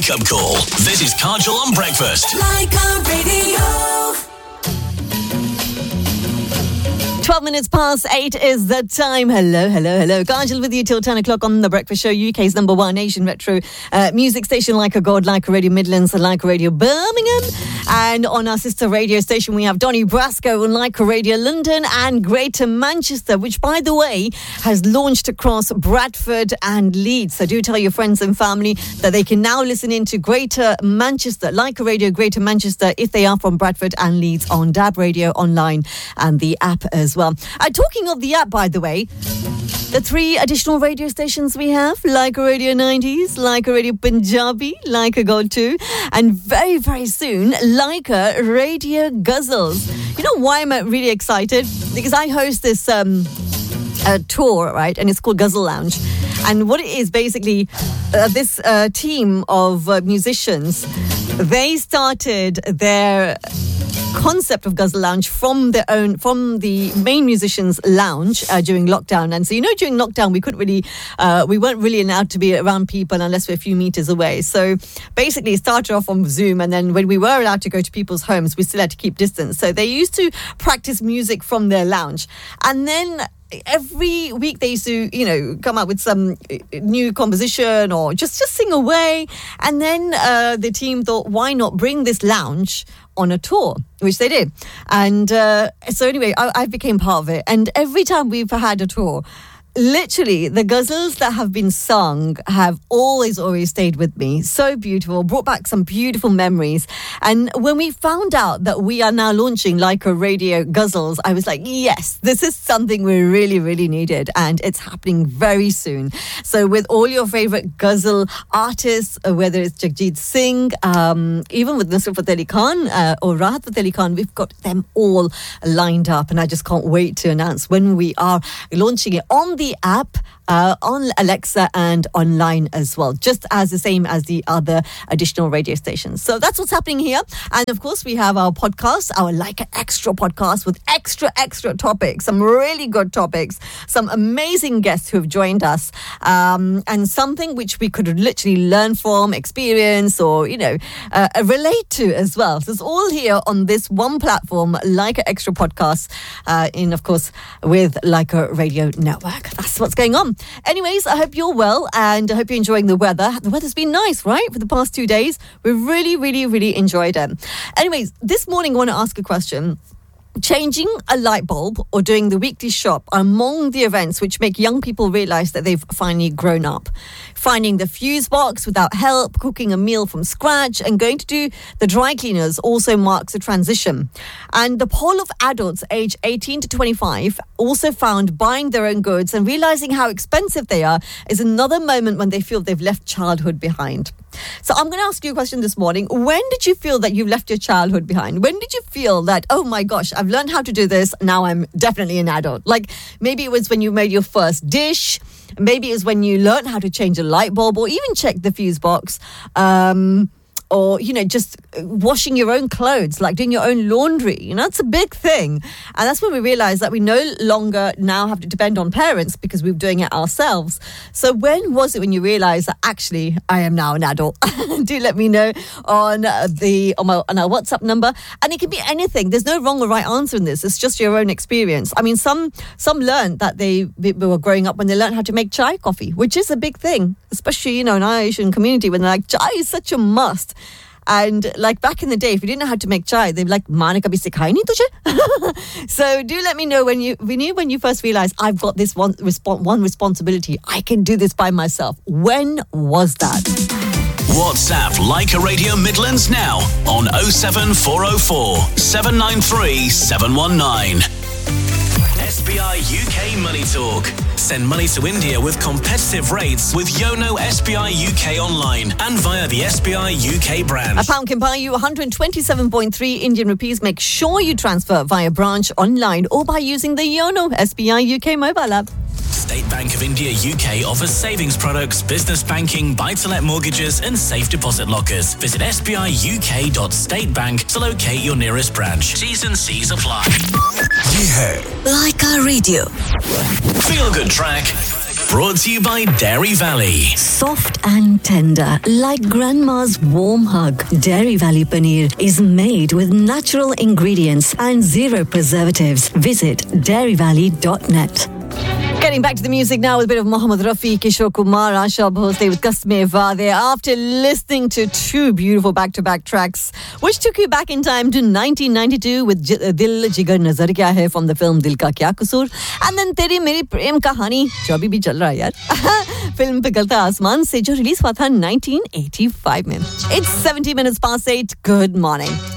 wake-up call. This is Kajal on Breakfast. Laika Radio. 12 minutes past 8 is the time. Hello. Kajal with you till 10 o'clock on The Breakfast Show, UK's number one Asian retro music station, Like a God, Like a Radio Midlands, and Like a Radio Birmingham. And on our sister radio station, we have Donny Brasco on Like a Radio London and Greater Manchester, which, by the way, has launched across Bradford and Leeds. So do tell your friends and family that they can now listen into Greater Manchester, Like a Radio Greater Manchester, if they are from Bradford and Leeds, on DAB Radio online and the app as well. Talking of the app, by the way, the 3 additional radio stations we have, Like a Radio 90s, Like a Radio Punjabi, Like a God 2, and very, very soon, Like a Radio Guzzles. You know why I'm really excited? Because I host this tour, right? And it's called Guzzle Lounge. And what it is, basically, this team of musicians, they started their concept of Guzzle Lounge from the main musicians' lounge during lockdown. And so, during lockdown, we weren't really allowed to be around people unless we're a few meters away. So basically, it started off on Zoom, and then when we were allowed to go to people's homes, we still had to keep distance. So they used to practice music from their lounge. And then every week they used to, come up with some new composition or just sing away. And then the team thought, why not bring this lounge on a tour, which they did. And so anyway, I became part of it. And every time we've had a tour, literally, the ghazals that have been sung have always stayed with me. So beautiful, brought back some beautiful memories. And when we found out that we are now launching Like a Radio Guzzles, I was like, yes, this is something we really, really needed. And it's happening very soon. So with all your favourite ghazal artists, whether it's Jagjit Singh, even with Nusrat Fateh Ali Khan or Rahat Fateh Ali Khan, we've got them all lined up. And I just can't wait to announce when we are launching it on the app, on Alexa and online as well, just as the same as the other additional radio stations. So that's what's happening here. And of course, we have our podcast, our Like an Extra podcast with extra topics, some really good topics, some amazing guests who have joined us, and something which we could literally learn from, experience, or, relate to as well. So it's all here on this one platform, Like an Extra podcast, of course, with Like a Radio Network. That's what's going on. Anyways, I hope you're well and I hope you're enjoying the weather. The weather's been nice, right? For the past 2 days. We've really, really, really enjoyed it. Anyways, this morning I want to ask a question. Changing a light bulb or doing the weekly shop are among the events which make young people realise that they've finally grown up. Finding the fuse box without help, cooking a meal from scratch, and going to do the dry cleaners also marks a transition. And the poll of adults aged 18 to 25 also found buying their own goods and realising how expensive they are is another moment when they feel they've left childhood behind. So I'm going to ask you a question this morning. When did you feel that you left your childhood behind? When did you feel that, oh my gosh, I've learned how to do this, now I'm definitely an adult? Like maybe it was when you made your first dish, maybe it was when you learned how to change a light bulb or even check the fuse box, or, just washing your own clothes, like doing your own laundry. It's a big thing. And that's when we realised that we no longer now have to depend on parents because we're doing it ourselves. So when was it when you realised that actually I am now an adult? Do let me know on our WhatsApp number. And it can be anything. There's no wrong or right answer in this. It's just your own experience. I mean, some learned that they were growing up when they learned how to make chai coffee, which is a big thing, especially, in our Asian community when they're like, chai is such a must. And like back in the day, if you didn't know how to make chai, they'd be like, "Maane kabhi sikhai nahi tujhe?" So do let me know when you first realised I've got this one responsibility. I can do this by myself. When was that? WhatsApp Like a Radio Midlands now on 07404 793 719. SBI UK Money Talk. Send money to India with competitive rates with Yono SBI UK online and via the SBI UK branch. A pound can buy you 127.3 Indian rupees. Make sure you transfer via branch online or by using the Yono SBI UK mobile app. State Bank of India UK offers savings products, business banking, buy-to-let mortgages and safe deposit lockers. Visit sbiuk.statebank to locate your nearest branch. T's and C's apply. Like a Radio. Feel good track Brought to you by Dairy Valley. Soft and tender, like grandma's warm hug. Dairy Valley paneer is made with natural ingredients and zero preservatives. Visit dairyvalley.net. Getting back to the music now with a bit of Mohammed Rafi, Kishore Kumar, Asha Bhosle with Kasme Vaade. After listening to two beautiful back-to-back tracks, which took you back in time to 1992 with Dil Jigar Nazar Kya Hai from the film Dil Ka Kya Kasoor, and then Teri Meri Prem Kahani, jo abhi bhi chal raha hai yaar, film Pigalta Aasman se jo release hua tha 1985 mein. It's 70 minutes past 8. Good morning.